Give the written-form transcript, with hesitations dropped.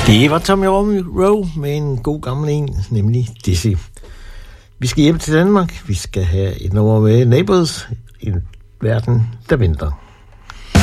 Det var Tommy Rowe med en god gammel en, nemlig Dizzy. Vi skal hjem til Danmark. Vi skal have et nummer med Neighbours, en verden, der venter.